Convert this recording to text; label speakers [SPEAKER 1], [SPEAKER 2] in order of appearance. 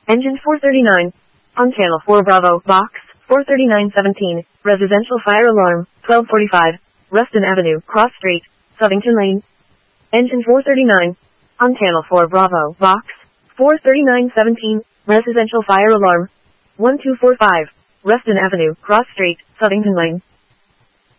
[SPEAKER 1] Engine 439. On channel 4 Bravo, box 43917, residential fire alarm, 1245, Ruston Avenue, Cross Street, Southington Lane. Engine 439. On channel 4 Bravo, box 43917, residential fire alarm, 1245, Ruston Avenue, Cross Street, Southington Lane.